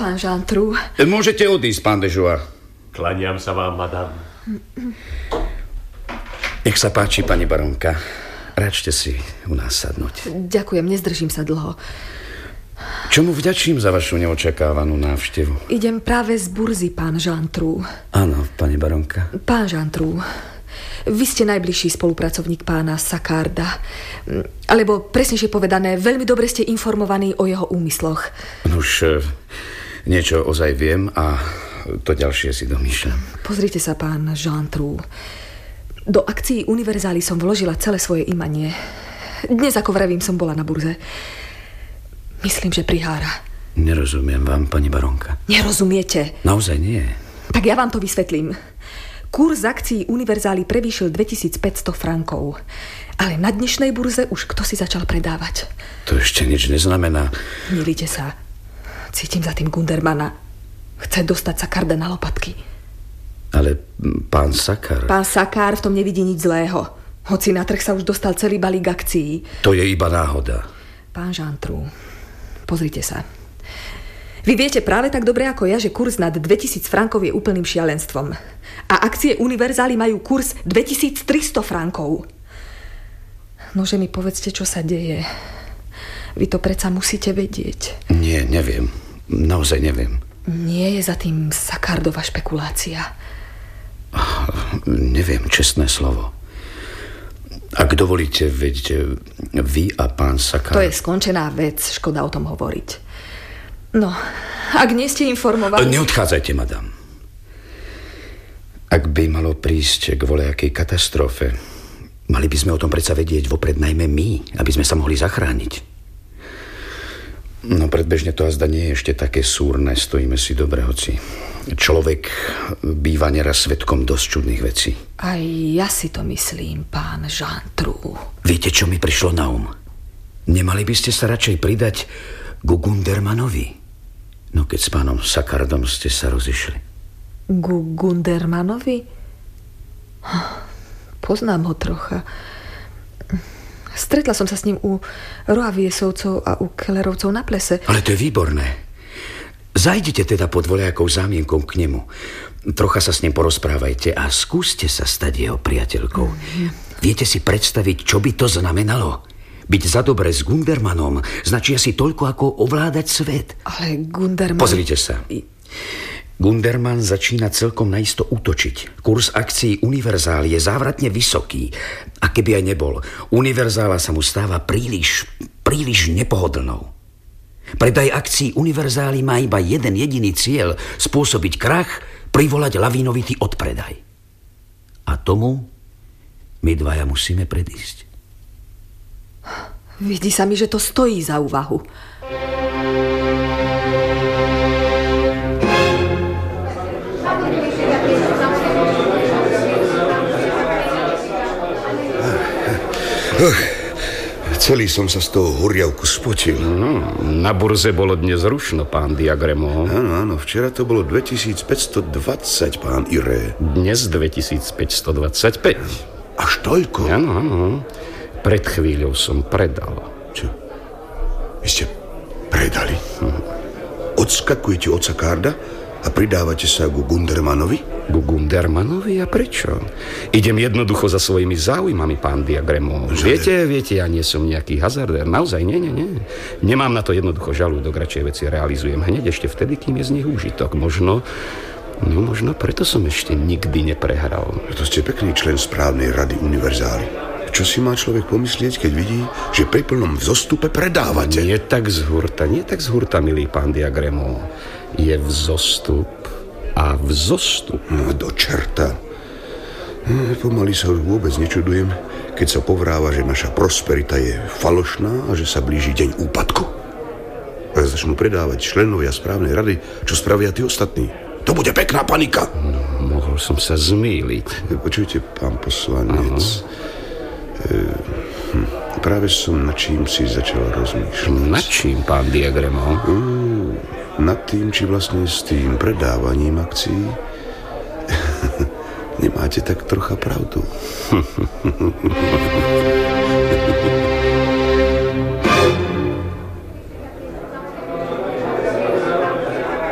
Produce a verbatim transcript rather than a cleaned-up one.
pán Jean-Trou. Môžete odísť, pán de Joie. Klaniam sa vám, madame. Nech sa páči, pani baronka. Račte si u nás sadnúť. Ďakujem, nezdržím sa dlho. Čomu vďačím za vašu neočakávanú návštevu? Idem práve z burzy, pán Jean-Trou. Áno, pani baronka. Pán Jean-Trou, vy ste najbližší spolupracovník pána Saccarda. Alebo presnejšie povedané, veľmi dobre ste informovaní o jeho úmysloch. Už niečo ozaj viem a to ďalšie si domýšľam. Pozrite sa, pán Jean-Trou. Do akcií Univerzály som vložila celé svoje imanie. Dnes, ako vravím, som bola na burze. Myslím, že prihára. Nerozumiem vám, pani baronka. Nerozumiete? Naozaj nie. Tak ja vám to vysvetlím. Kurz akcií Univerzály prevýšil dvetisícpäťsto frankov. Ale na dnešnej burze už kto si začal predávať. To ešte nič neznamená. Milíte sa. Cítim za tým Gundermana. Chce dostať Saccarda na lopatky. Ale pán Saccard... Pán Saccard v tom nevidí nič zlého. Hoci na trh sa už dostal celý balík akcií. To je iba náhoda. Pán Jean-Trou, pozrite sa. Vy viete práve tak dobre ako ja, že kurz nad dvetisíc frankov je úplným šialenstvom. A akcie Univerzály majú kurz dvetisíctristo frankov. Nože mi povedzte, čo sa deje. Vy to predsa musíte vedieť. Nie, neviem. Naozaj neviem. Nie je za tým Saccardova špekulácia. Neviem, čestné slovo. Ak dovolíte, veď vy a pán Saccard... To je skončená vec, škoda o tom hovoriť. No, ak nie ste informovali... Neodchádzajte, madam. Ak by malo prísť k voľajakej katastrofe, mali by sme o tom predsa vedieť vopred najmä my, aby sme sa mohli zachrániť. No predbežne to azda nie je ešte také súrne, stojíme si dobre, hoci človek býva neraz svedkom dosť čudných vecí. Aj ja si to myslím, pán Jean-Trou. Viete, čo mi prišlo na um? Nemali by ste sa radšej pridať ku Gundermanovi? No keď s pánom Saccardom ste sa rozišli. Ku Gundermanovi? Poznám ho trocha. Stretla som sa s ním u Roaviesovcov a u Kellerovcov na plese. Ale to je výborné. Zajdite teda pod voľajakou zámienkou k nemu. Trocha sa s ním porozprávajte a skúste sa stať jeho priateľkou. Mm. Viete si predstaviť, čo by to znamenalo? Byť za dobre s Gundermanom značí asi toľko, ako ovládať svet. Ale Gunderman... Pozrite sa. Gunderman začína celkom naisto útočiť. Kurs akcií Univerzály je závratne vysoký. A keby aj nebol, Univerzála sa mu stáva príliš, príliš nepohodlnou. Predaj akcií Univerzály má iba jeden jediný cieľ: spôsobiť krach, privolať lavínovitý odpredaj. A tomu my dvaja musíme predísť. Vidí sa mi, že to stojí za úvahu. Oh, celý som sa z toho huriavku spotil. No, na burze bolo dnes rušno, pán Diagremo. Áno, áno, včera to bolo dvetisícpäťstodvadsať, pán Iré. Dnes dvetisícpäťstodvadsaťpäť. Až toľko? Áno, áno. Pred chvíľou som predal. Čo? Vy ste predali? Hm. Odskakujete od Saccarda a pridávate sa ku Gundermanovi? Ku Gundermanovi? A prečo? Idem jednoducho za svojimi záujmami, pán Diagremo. Viete, viete, ja nie som nejaký hazardér. Naozaj, nie, nie, nie. Nemám na to jednoducho žalúdok, radšej veci realizujem hneď ešte vtedy, kým je z nich úžitok. Možno, no možno preto som ešte nikdy neprehral. To ste pekný člen správnej rady Univerzály. Čo si má človek pomyslieť, keď vidí, že pri plnom vzostupe predávate? Nie tak z hurta, nie tak z hurta, milý pán Diagremo. Je vzostup a vzostup. No do čerta. Hm, pomaly sa už vôbec nečudujem, keď sa povráva, že naša prosperita je falošná a že sa blíži deň úpadku. A začnú predávať členovia správnej rady, čo spravia tí ostatní. To bude pekná panika. No, mohol som sa zmýliť. Počujte, pán poslanec. E, hm, práve som nad čím si začal rozmýšľať. Nad čím, pán Diagremo? Mm, nad tým, či vlastne s tým predávaním akcií nemáte tak trocha pravdu.